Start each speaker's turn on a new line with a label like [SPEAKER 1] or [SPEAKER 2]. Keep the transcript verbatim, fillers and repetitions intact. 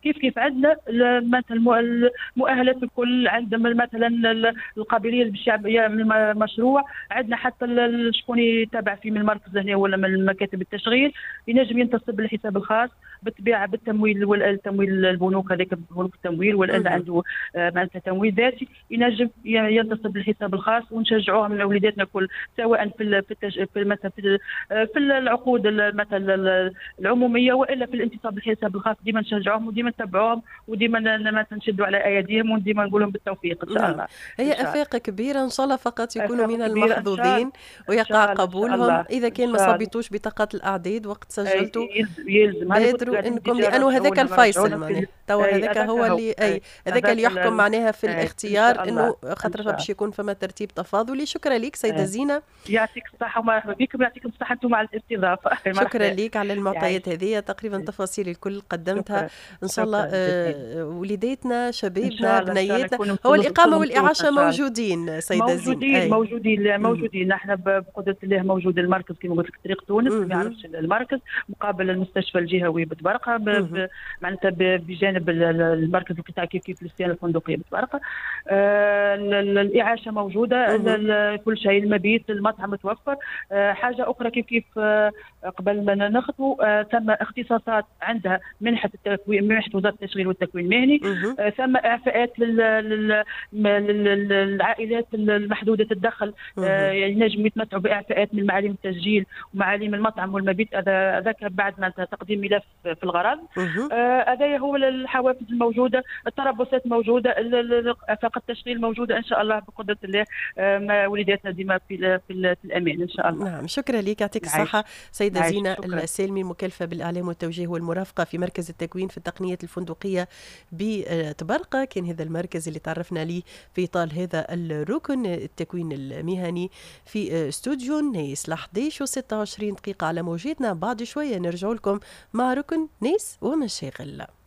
[SPEAKER 1] كيف كيف عندنا مثلا المؤهلات الكل، عندنا مثلا القابليه بالشعب من المشروع، عندنا حتى شكون يتابع فيه من المركز هنا ولا من مكاتب التشغيل ينجم ينتصب بالحساب الخاص بالطبيعه بالتمويل والتمويل البنوك هذاك بنوك التمويل، ولا عنده معناتها تمويل ذاتي ينجم ينتصب بالحساب الخاص. ونشجعوهم من وليداتنا الكل سواء في في في مثلا في, في العقود مثلا العموميه والا في الانتصاب بالحساب الخاص. ديما نشجعوهم وديما نتبعوهم وديما مثلا نشدوا على ايديهم وديما نقول لهم بالتوفيق ان شاء الله.
[SPEAKER 2] هي افاق كبيره ان شاء الله، فقط يكونوا من
[SPEAKER 1] المحظوظين
[SPEAKER 2] ويقع قبولهم. اذا كان ما صبيتوش بطاقات الاعداد وقت سجلتوا
[SPEAKER 1] يلزم
[SPEAKER 2] بادروا انكم، لانه هذاك الفيصل معناها توا هذاك هو اللي اي هذاك اللي يحكم معناها في الاختيار، انه خاطر باش يكون فما ترتيب تفاضلي. شكرا لك سيده زينه،
[SPEAKER 1] يعطيك الصحه ومرحبا بكم، يعطيكم الصحه انتم على الاستضافه.
[SPEAKER 2] شكرا لك على المعطيات هذه، تقريبا تفاصيل الكل قدمتها. ان شاء الله آه وليداتنا شبابنا بنياتنا هو الاقامه والاعاشه موجودين سيده زينه.
[SPEAKER 1] موجودين أي. موجودين موجودين نحن بقدره الله موجود المركز كما قلت لك طريق تونس، ما يعرفش المركز مقابل المستشفى الجهوي بتبرقه معناتها بجانب المركز القطاعي كيف كيف الاستيانه الفندقيه بتبرقه. آه الاعاشه موجوده، كل شيء، المبيت المطعم متوفر. آه حاجه اخرى كيف كيف آه قبل ما نخطبوا آه ثم اختصاصات عندها منحه التكوين، منحه وزاره التشغيل والتكوين المهني. آه ثم اعفاءات للعائلات المحدوده الدخل، آه ينجموا يتمتعوا باعفاءات من معاليم التسجيل ومعاليم المطعم والمبيت. هذا ذاك بعد ما تقديم ملف في الغرض. هذا آه هو الحوافز الموجوده، التربصات موجوده، افاق التشغيل موجوده ان شاء الله بقدره الله. آه وليداتنا ديما في في الامان ان شاء الله.
[SPEAKER 2] نعم شكرا لك، يعطيك الصحه سيده زينه السالمي، المكلفه بالاعلام والتوجيه والمرافقه في مركز التكوين في التقنيه الفندقيه بتبرقه. كان هذا المركز اللي تعرفنا عليه في طال هذا الركن التكوين المهني في استوديو نيس. أحد عشر وستة وعشرين دقيقه على موجتنا، بعد شويه نرجع لكم مع ركن نيس ومشاغل.